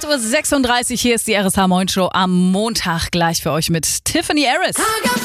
8:36 Uhr, hier ist die RSH Morning Show am Montag gleich für euch mit Tiffany Harris.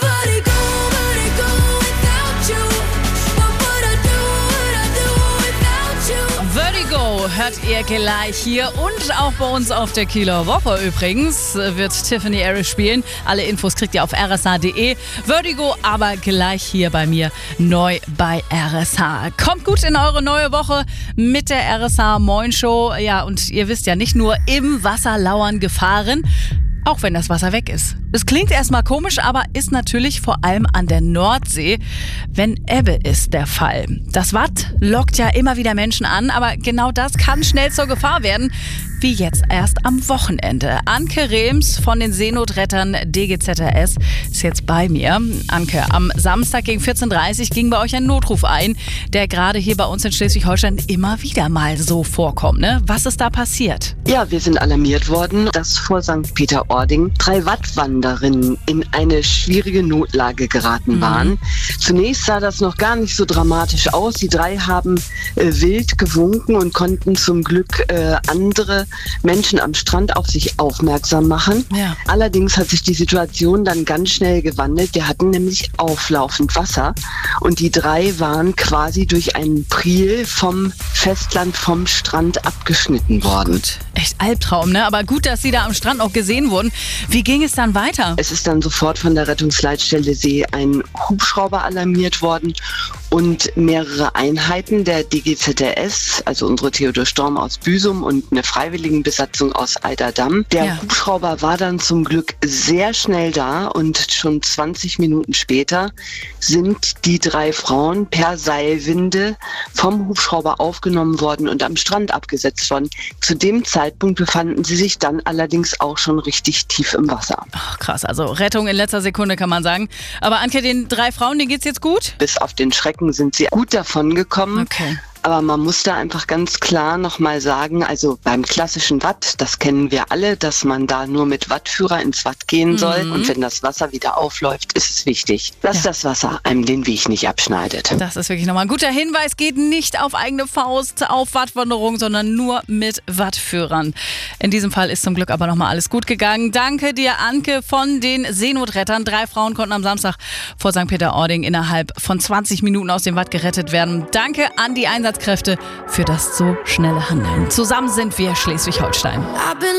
Vertigo hört ihr gleich hier und auch bei uns auf der Kieler Woche übrigens wird Tiffany Harris spielen. Alle Infos kriegt ihr auf rsh.de. Vertigo aber gleich hier bei mir neu bei RSH. Kommt gut in eure neue Woche mit der RSH Morning Show. Ja, und ihr wisst ja, nicht nur im Wasser lauern Gefahren, auch wenn das Wasser weg ist. Es klingt erstmal komisch, aber ist natürlich vor allem an der Nordsee, wenn Ebbe ist, der Fall. Das Watt lockt ja immer wieder Menschen an, aber genau das kann schnell zur Gefahr werden, wie jetzt erst am Wochenende. Anke Rehms von den Seenotrettern DGZRS ist jetzt bei mir. Anke, am Samstag gegen 14:30 Uhr ging bei euch ein Notruf ein, der gerade hier bei uns in Schleswig-Holstein immer wieder mal so vorkommt. Ne? Was ist da passiert? Ja, wir sind alarmiert worden, dass vor St. Peter-Ording 3 Wattwanderinnen in eine schwierige Notlage geraten waren. Zunächst sah das noch gar nicht so dramatisch aus. Die 3 haben wild gewunken und konnten zum Glück andere Menschen am Strand auf sich aufmerksam machen. Ja. Allerdings hat sich die Situation dann ganz schnell gewandelt. Wir hatten nämlich auflaufend Wasser und die 3 waren quasi durch einen Priel vom Festland, vom Strand abgeschnitten worden. Gut. Echt Albtraum, ne? Aber gut, dass sie da am Strand auch gesehen wurden. Wie ging es dann weiter? Es ist dann sofort von der Rettungsleitstelle See ein Hubschrauber alarmiert worden und mehrere Einheiten der DGZRS, also unsere Theodor Storm aus Büsum und eine Freiwilligenbesatzung aus Eiderdamm. Der Hubschrauber war dann zum Glück sehr schnell da und schon 20 Minuten später sind die 3 Frauen per Seilwinde vom Hubschrauber aufgenommen worden und am Strand abgesetzt worden. Zu dem Zeitpunkt befanden sie sich dann allerdings auch schon richtig tief im Wasser. Ach, krass, also Rettung in letzter Sekunde kann man sagen. Aber Anke, den 3 Frauen, denen geht's jetzt gut? Bis auf den Schrecken sind sie gut davon gekommen. Okay. Aber man muss da einfach ganz klar nochmal sagen, also beim klassischen Watt, das kennen wir alle, dass man da nur mit Wattführer ins Watt gehen soll. Und wenn das Wasser wieder aufläuft, ist es wichtig, dass das Wasser einem den Weg nicht abschneidet. Das ist wirklich nochmal ein guter Hinweis. Geht nicht auf eigene Faust auf Wattwanderung, sondern nur mit Wattführern. In diesem Fall ist zum Glück aber nochmal alles gut gegangen. Danke dir, Anke von den Seenotrettern. 3 Frauen konnten am Samstag vor St. Peter-Ording innerhalb von 20 Minuten aus dem Watt gerettet werden. Danke an die Einsatzkräfte für das so schnelle Handeln. Zusammen sind wir Schleswig-Holstein.